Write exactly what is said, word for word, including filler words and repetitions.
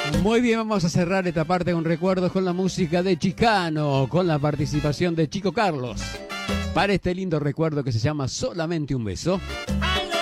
Muy bien, vamos a cerrar esta parte con recuerdos con la música de Chicano, con la participación de Chico Carlos, para este lindo recuerdo que se llama Solamente un beso.